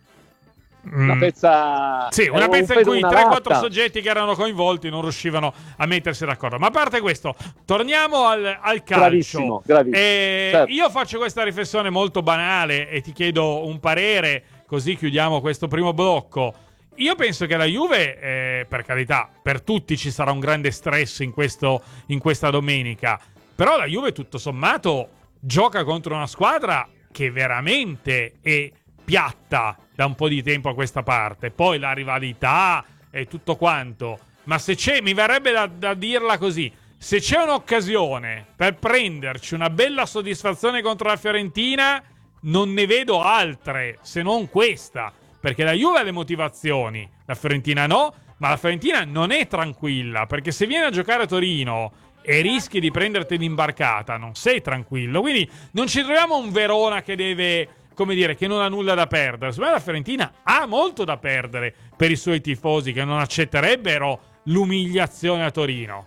Una pezza, sì, una pezza in cui 3-4 soggetti che erano coinvolti non riuscivano a mettersi d'accordo. Ma a parte questo, torniamo al calcio. Bravissimo, certo. Io faccio questa riflessione molto banale e ti chiedo un parere, così chiudiamo questo primo blocco. Io penso che la Juve, per carità, per tutti ci sarà un grande stress in questa domenica, però la Juve tutto sommato gioca contro una squadra che veramente è piatta da un po' di tempo a questa parte. Poi la rivalità e tutto quanto, ma se c'è, mi verrebbe da dirla così, se c'è un'occasione per prenderci una bella soddisfazione contro la Fiorentina, non ne vedo altre se non questa, perché la Juve ha le motivazioni, la Fiorentina no, ma la Fiorentina non è tranquilla, perché se viene a giocare a Torino e rischi di prenderti l'imbarcata, non sei tranquillo. Quindi non ci troviamo un Verona che deve come dire, che non ha nulla da perdere. Secondo me la Fiorentina ha molto da perdere per i suoi tifosi, che non accetterebbero l'umiliazione a Torino.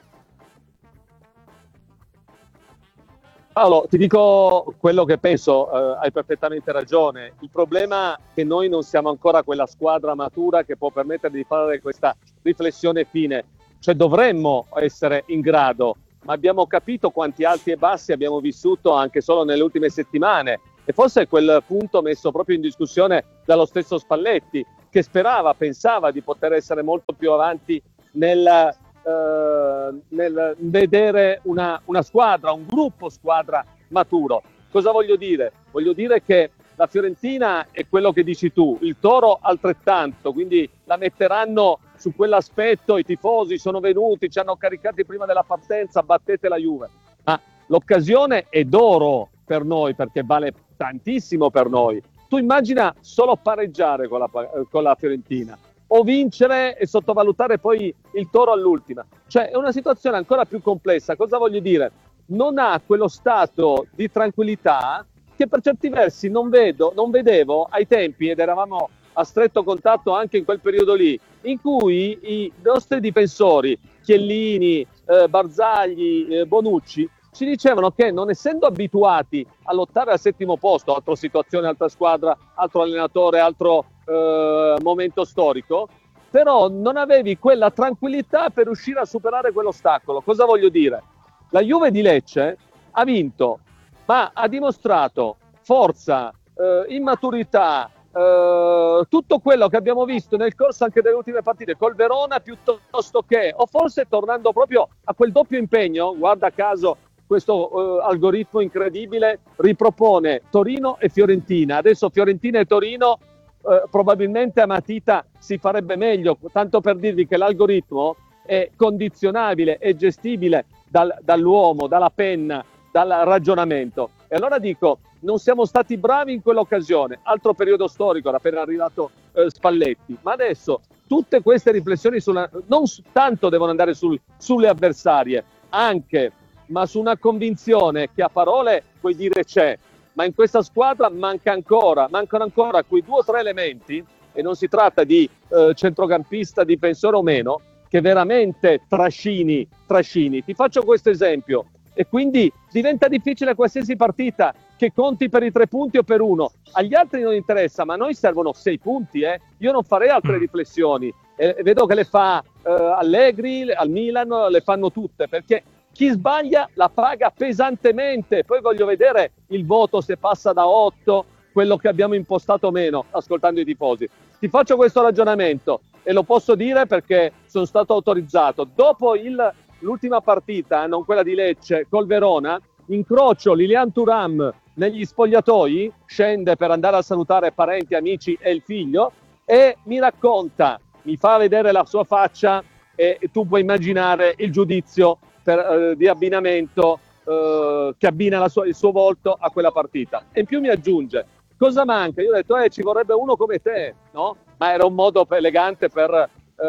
Paolo, ti dico quello che penso, hai perfettamente ragione. Il problema è che noi non siamo ancora quella squadra matura che può permettere di fare questa riflessione fine. Cioè dovremmo essere in grado, ma abbiamo capito quanti alti e bassi abbiamo vissuto anche solo nelle ultime settimane. E forse è quel punto messo proprio in discussione dallo stesso Spalletti, che pensava di poter essere molto più avanti nel vedere una squadra, un gruppo squadra maturo. Cosa voglio dire? Voglio dire che la Fiorentina è quello che dici tu, il Toro altrettanto, quindi la metteranno su quell'aspetto, i tifosi sono venuti, ci hanno caricati prima della partenza, battete la Juve. Ma l'occasione è d'oro per noi, perché vale tantissimo per noi. Tu immagina solo pareggiare con la Fiorentina, o vincere e sottovalutare poi il Toro all'ultima. Cioè è una situazione ancora più complessa. Cosa voglio dire? Non ha quello stato di tranquillità che per certi versi non vedevo ai tempi, ed eravamo a stretto contatto anche in quel periodo lì, in cui i nostri difensori, Chiellini, Barzagli, Bonucci, ci dicevano che non essendo abituati a lottare al settimo posto, altra situazione, altra squadra, altro allenatore, altro momento storico, però non avevi quella tranquillità per riuscire a superare quell'ostacolo. Cosa voglio dire? La Juve di Lecce ha vinto, ma ha dimostrato forza, immaturità, tutto quello che abbiamo visto nel corso anche delle ultime partite col Verona, piuttosto che, o forse tornando proprio a quel doppio impegno, guarda caso questo algoritmo incredibile ripropone Torino e Fiorentina. Adesso Fiorentina e Torino probabilmente a matita si farebbe meglio, tanto per dirvi che l'algoritmo è condizionabile, è gestibile dall'uomo, dalla penna, dal ragionamento. E allora dico, non siamo stati bravi in quell'occasione, altro periodo storico, era appena arrivato Spalletti, ma adesso tutte queste riflessioni non tanto devono andare sulle avversarie, anche, ma su una convinzione che a parole puoi dire c'è, ma in questa squadra mancano ancora quei 2 o 3 elementi, e non si tratta di centrocampista, difensore o meno, che veramente trascini. Ti faccio questo esempio, e quindi diventa difficile qualsiasi partita che conti per i 3 punti o per 1. Agli altri non interessa, ma a noi servono 6 punti. Io non farei altre riflessioni. Vedo che le fa Allegri, al Milan, le fanno tutte, perché chi sbaglia la paga pesantemente. Poi voglio vedere il voto, se passa da 8, quello che abbiamo impostato o meno, ascoltando i tifosi. Ti faccio questo ragionamento e lo posso dire perché sono stato autorizzato. Dopo l'ultima partita, non quella di Lecce, col Verona, incrocio Lilian Thuram negli spogliatoi, scende per andare a salutare parenti, amici e il figlio, e mi racconta, mi fa vedere la sua faccia, e tu puoi immaginare il giudizio di abbinamento che abbina il suo volto a quella partita. E in più mi aggiunge, cosa manca? Io ho detto, ci vorrebbe uno come te, no? Ma era un modo elegante per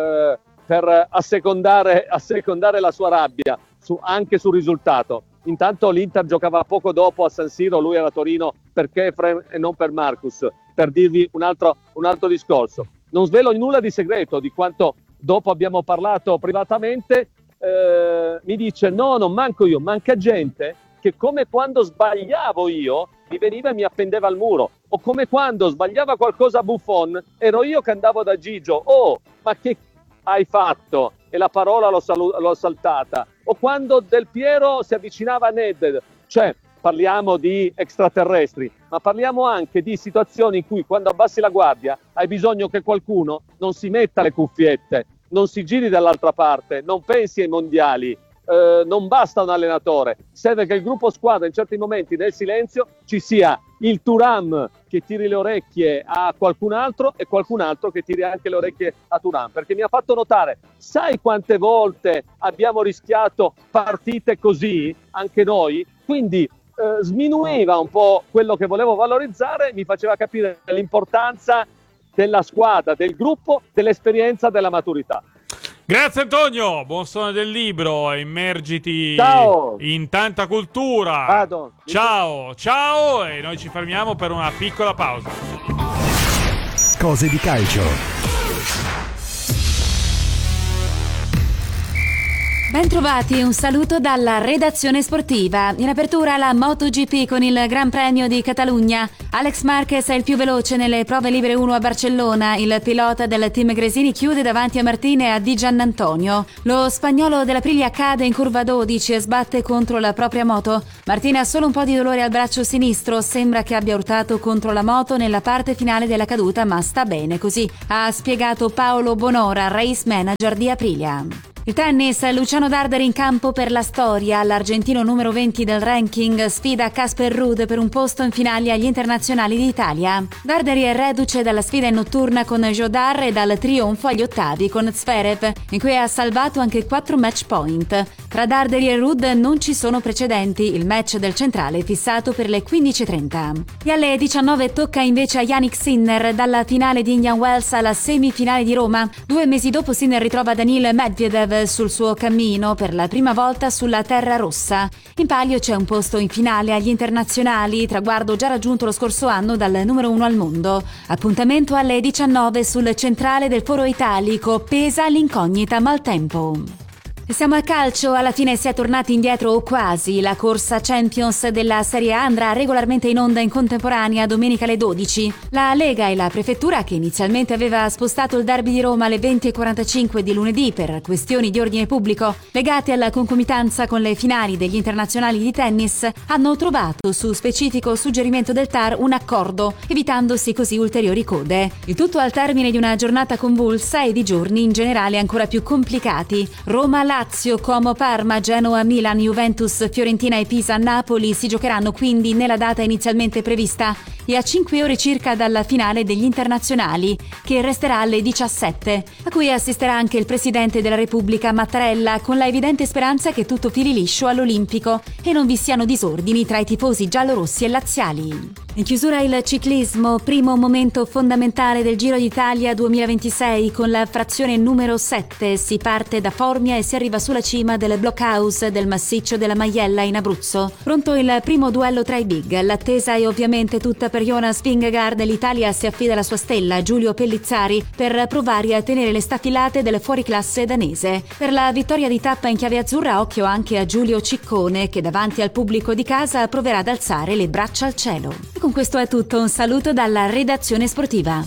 assecondare la sua rabbia anche sul risultato. Intanto l'Inter giocava poco dopo a San Siro, lui era a Torino per Kefren e non per Marcus, per dirvi un altro discorso. Non svelo nulla di segreto, di quanto dopo abbiamo parlato privatamente. Mi dice, no, non manco io, manca gente che, come quando sbagliavo io, mi veniva e mi appendeva al muro, o come quando sbagliava qualcosa a Buffon, ero io che andavo da Gigio, ma che hai fatto? E la parola l'ho saltata. O quando Del Piero si avvicinava a Nedved. Cioè, parliamo di extraterrestri, ma parliamo anche di situazioni in cui, quando abbassi la guardia, hai bisogno che qualcuno non si metta le cuffiette, non si giri dall'altra parte, non pensi ai mondiali, non basta un allenatore, serve che il gruppo squadra in certi momenti nel silenzio ci sia il Thuram che tiri le orecchie a qualcun altro e qualcun altro che tiri anche le orecchie a Thuram, perché mi ha fatto notare, sai quante volte abbiamo rischiato partite così anche noi, quindi sminuiva un po' quello che volevo valorizzare, mi faceva capire l'importanza della squadra, del gruppo, dell'esperienza, della maturità. Grazie Antonio, buon suono del libro, immergiti Ciao. in tanta cultura. Vado. Ciao e noi ci fermiamo per una piccola pausa. Cose di calcio. Bentrovati, un saluto dalla redazione sportiva. In apertura la MotoGP con il Gran Premio di Catalogna. Alex Marquez è il più veloce nelle prove libere 1 a Barcellona. Il pilota del team Gresini chiude davanti a Martine e a Di Giannantonio. Lo spagnolo dell'Aprilia cade in curva 12 e sbatte contro la propria moto. Martine ha solo un po' di dolore al braccio sinistro, sembra che abbia urtato contro la moto nella parte finale della caduta, ma sta bene così, ha spiegato Paolo Bonora, race manager di Aprilia. Il tennis, Luciano Darderi in campo per la storia. L'argentino numero 20 del ranking sfida Casper Ruud per un posto in finale agli internazionali d'Italia. Darderi è reduce dalla sfida in notturna con Jodar e dal trionfo agli ottavi con Zverev, in cui ha salvato anche 4 match point. Tra Darderi e Ruud non ci sono precedenti, il match del centrale è fissato per le 15:30. E alle 19 tocca invece a Yannick Sinner, dalla finale di Indian Wells alla semifinale di Roma. 2 mesi dopo Sinner ritrova Daniil Medvedev sul suo cammino per la prima volta sulla terra rossa. In palio c'è un posto in finale agli internazionali, traguardo già raggiunto lo scorso anno dal numero 1 al mondo. Appuntamento alle 19 sul centrale del Foro Italico, pesa l'incognita maltempo. E siamo al calcio, alla fine si è tornati indietro o quasi. La corsa Champions della Serie A andrà regolarmente in onda in contemporanea domenica alle 12. La Lega e la Prefettura, che inizialmente aveva spostato il derby di Roma alle 20:45 di lunedì per questioni di ordine pubblico legate alla concomitanza con le finali degli internazionali di tennis, hanno trovato, su specifico suggerimento del TAR, un accordo, evitandosi così ulteriori code. Il tutto al termine di una giornata convulsa e di giorni in generale ancora più complicati. Roma, Lazio, Como, Parma, Genoa, Milan, Juventus, Fiorentina e Pisa, Napoli si giocheranno quindi nella data inizialmente prevista e a 5 ore circa dalla finale degli internazionali, che resterà alle 17, a cui assisterà anche il Presidente della Repubblica Mattarella, con la evidente speranza che tutto fili liscio all'Olimpico e non vi siano disordini tra i tifosi giallorossi e laziali. In chiusura il ciclismo, primo momento fondamentale del Giro d'Italia 2026 con la frazione numero 7. Si parte da Formia e si arriva sulla cima del blockhouse del massiccio della Maiella in Abruzzo. Pronto il primo duello tra i big. L'attesa è ovviamente tutta per Jonas Vingegaard. L'Italia si affida alla sua stella Giulio Pellizzari per provare a tenere le staffilate del fuoriclasse danese. Per la vittoria di tappa in chiave azzurra occhio anche a Giulio Ciccone, che davanti al pubblico di casa proverà ad alzare le braccia al cielo. Con questo è tutto, un saluto dalla redazione sportiva.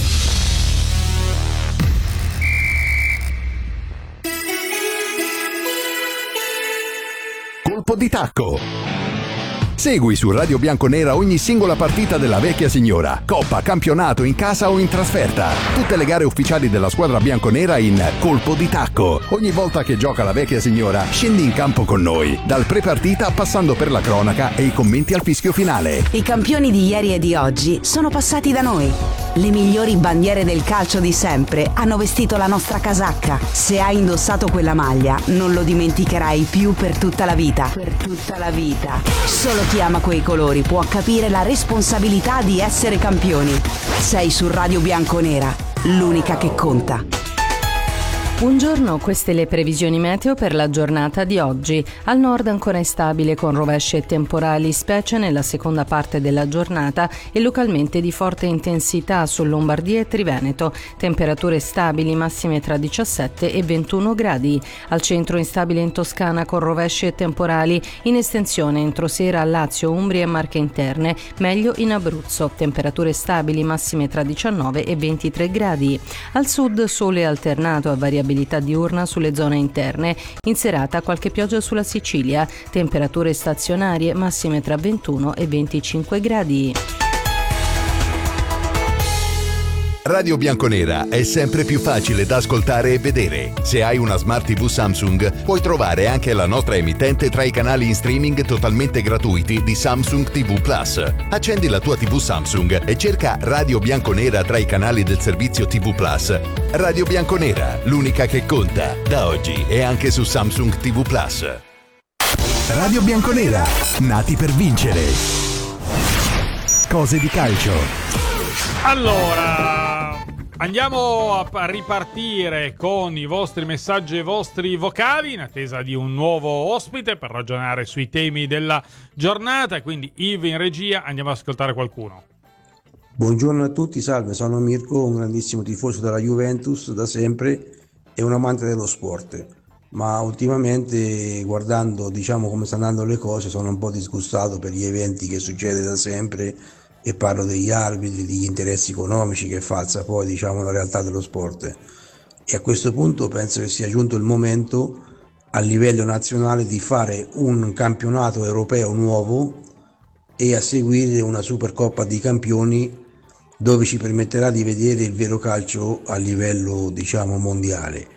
Colpo di tacco. Segui su Radio Bianconera ogni singola partita della vecchia signora, coppa, campionato, in casa o in trasferta. Tutte le gare ufficiali della squadra bianconera in Colpo di tacco. Ogni volta che gioca la vecchia signora, scendi in campo con noi, dal pre-partita passando per la cronaca e i commenti al fischio finale. I campioni di ieri e di oggi sono passati da noi. Le migliori bandiere del calcio di sempre hanno vestito la nostra casacca. Se hai indossato quella maglia, non lo dimenticherai più per tutta la vita. Per tutta la vita. Solo chi ama quei colori può capire la responsabilità di essere campioni. Sei su Radio Bianconera, l'unica che conta. Buongiorno, queste le previsioni meteo per la giornata di oggi. Al nord ancora instabile con rovesci e temporali, specie nella seconda parte della giornata e localmente di forte intensità su Lombardia e Triveneto. Temperature stabili, massime tra 17 e 21 gradi. Al centro instabile in Toscana con rovesci e temporali, in estensione entro sera a Lazio, Umbria e Marche Interne, meglio in Abruzzo. Temperature stabili, massime tra 19 e 23 gradi. Al sud sole alternato a variabilità diurna sulle zone interne, in serata qualche pioggia sulla Sicilia, temperature stazionarie massime tra 21 e 25 gradi. Radio Bianconera è sempre più facile da ascoltare e vedere. Se hai una Smart TV Samsung, puoi trovare anche la nostra emittente tra i canali in streaming totalmente gratuiti di Samsung TV Plus. Accendi la tua TV Samsung e cerca Radio Bianconera tra i canali del servizio TV Plus. Radio Bianconera, l'unica che conta. Da oggi è anche su Samsung TV Plus. Radio Bianconera, nati per vincere. Cose di calcio. Allora, Andiamo a ripartire con i vostri messaggi e i vostri vocali in attesa di un nuovo ospite per ragionare sui temi della giornata. Quindi Yves in regia, andiamo ad ascoltare qualcuno. Buongiorno a tutti, salve, sono Mirko, un grandissimo tifoso della Juventus da sempre e un amante dello sport, ma ultimamente guardando come stanno andando le cose sono un po' disgustato per gli eventi che succede da sempre, e parlo degli arbitri, degli interessi economici che falsa poi la realtà dello sport. E a questo punto penso che sia giunto il momento a livello nazionale di fare un campionato europeo nuovo e a seguire una Supercoppa di Campioni dove ci permetterà di vedere il vero calcio a livello mondiale.